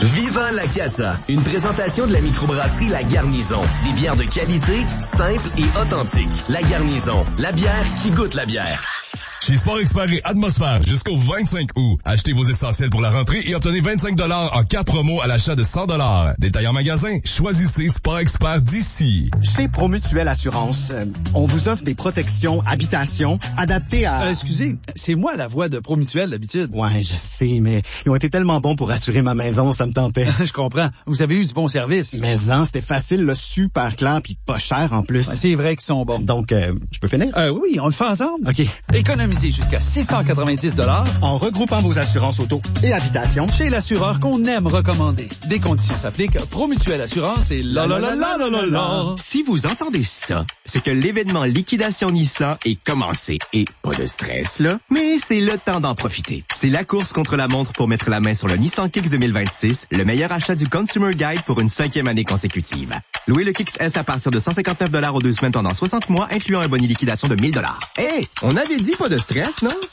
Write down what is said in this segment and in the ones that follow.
Viva la Casa, une présentation de la microbrasserie La Garnison. Des bières de qualité, simples et authentiques. La Garnison, la bière qui goûte la bière. Chez Sport Expert et Atmosphère, jusqu'au 25 août. Achetez vos essentiels pour la rentrée et obtenez 25 $ en carte promo à l'achat de 100 $. Détail en magasin, choisissez Sport Expert d'ici. Chez Promutuelle Assurance, on vous offre des protections habitation adaptées à... Excusez, c'est moi la voix de Promutuelle d'habitude. Ouais, je sais, mais ils ont été tellement bons pour assurer ma maison, ça me tentait. Je comprends. Vous avez eu du bon service. Mais c'était facile, là, super clair, puis pas cher en plus. Ouais, c'est vrai qu'ils sont bons. Donc, je peux finir? Oui, on le fait ensemble. OK. Économisez jusqu'à 690 $ en regroupant vos assurances auto et habitation chez l'assureur qu'on aime recommander. Des conditions s'appliquent. Promutuelle Assurance et la. Si vous entendez ça, c'est que l'événement Liquidation Nissan est commencé. Et pas de stress, là, mais c'est le temps d'en profiter. C'est la course contre la montre pour mettre la main sur le Nissan Kicks 2026, le meilleur achat du Consumer Guide pour une 5e année consécutive. Louez le Kicks S à partir de 159 $ aux 2 semaines pendant 60 mois, incluant un boni liquidation de 1000 $. Hey, on avait dit pas de stress, non?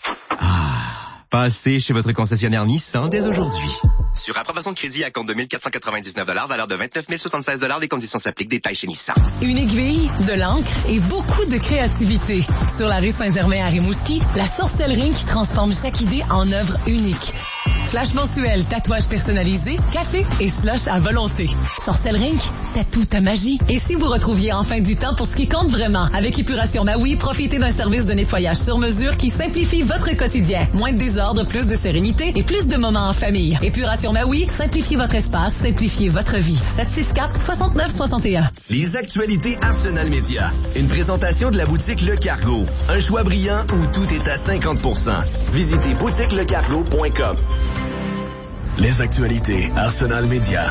Passez chez votre concessionnaire Nissan dès aujourd'hui. Sur approbation de crédit à compte de 1 499 $, valeur de 29 076 $, les conditions s'appliquent. Détails chez Nissan. Une aiguille, de l'encre et beaucoup de créativité. Sur la rue Saint-Germain à Rimouski, la sorcellerie qui transforme chaque idée en œuvre unique. Flash mensuel, tatouage personnalisé, café et slush à volonté. Sorcellerie, tatoue ta magie. Et si vous retrouviez enfin du temps pour ce qui compte vraiment, avec Épuration Maui, profitez d'un service de nettoyage sur mesure qui simplifie votre quotidien. Moins de désordre, plus de sérénité et plus de moments en famille. Épuration Maui, simplifiez votre espace, simplifiez votre vie. 764-6961. Les actualités Arsenal Média. Une présentation de la boutique Le Cargo. Un choix brillant où tout est à 50%. Visitez boutiquelecargo.com. Les actualités Arsenal Média.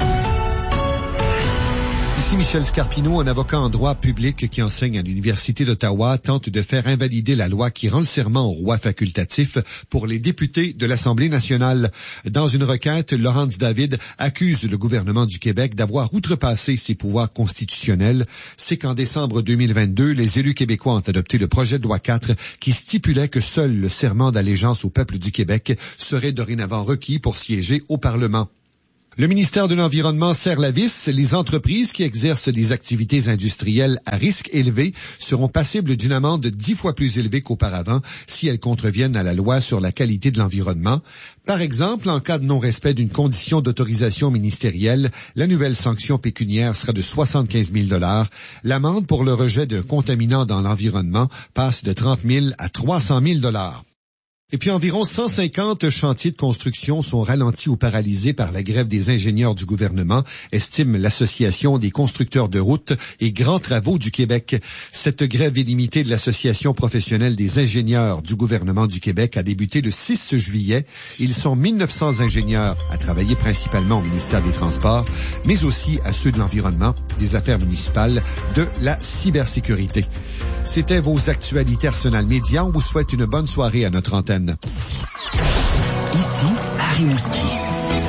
Ici Michel Scarpino, un avocat en droit public qui enseigne à l'Université d'Ottawa, tente de faire invalider la loi qui rend le serment au roi facultatif pour les députés de l'Assemblée nationale. Dans une requête, Laurence David accuse le gouvernement du Québec d'avoir outrepassé ses pouvoirs constitutionnels. C'est qu'en décembre 2022, les élus québécois ont adopté le projet de loi 4 qui stipulait que seul le serment d'allégeance au peuple du Québec serait dorénavant requis pour siéger au Parlement. Le ministère de l'Environnement serre la vis. Les entreprises qui exercent des activités industrielles à risque élevé seront passibles d'une amende 10 fois plus élevée qu'auparavant si elles contreviennent à la loi sur la qualité de l'environnement. Par exemple, en cas de non-respect d'une condition d'autorisation ministérielle, la nouvelle sanction pécuniaire sera de 75 000 $. L'amende pour le rejet de contaminants dans l'environnement passe de 30 000 à 300 000 $. Et puis environ 150 chantiers de construction sont ralentis ou paralysés par la grève des ingénieurs du gouvernement, estime l'Association des constructeurs de routes et grands travaux du Québec. Cette grève illimitée de l'Association professionnelle des ingénieurs du gouvernement du Québec a débuté le 6 juillet. Ils sont 1900 ingénieurs à travailler principalement au ministère des Transports, mais aussi à ceux de l'environnement, des affaires municipales, de la cybersécurité. C'était vos actualités Arsenal Média. On vous souhaite une bonne soirée à notre antenne. Ici, à Rimouski.